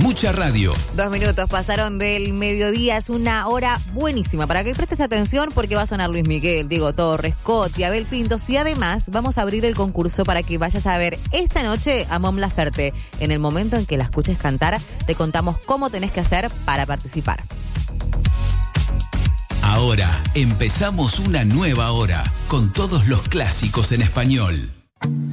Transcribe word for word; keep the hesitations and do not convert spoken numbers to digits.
Mucha radio. Dos minutos pasaron del mediodía, es una hora buenísima para que prestes atención porque va a sonar Luis Miguel, Diego Torres, Coti, Abel Pintos y además vamos a abrir el concurso para que vayas a ver esta noche a Mon Laferte. En el momento en que la escuches cantar, te contamos cómo tenés que hacer para participar. Ahora empezamos una nueva hora con todos los clásicos en español.